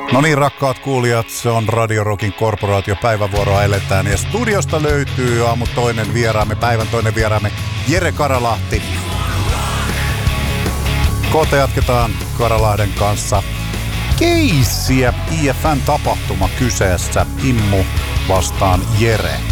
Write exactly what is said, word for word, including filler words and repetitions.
No niin, rakkaat kuulijat, se on Radio Rockin korporaatio, päivävuoroa eletään ja studiosta löytyy aamu toinen vieraamme, päivän toinen vieraamme Jere Karalahti. Kohta jatketaan Karalahden kanssa keissiä, I F N tapahtuma kyseessä, Immu vastaan Jere.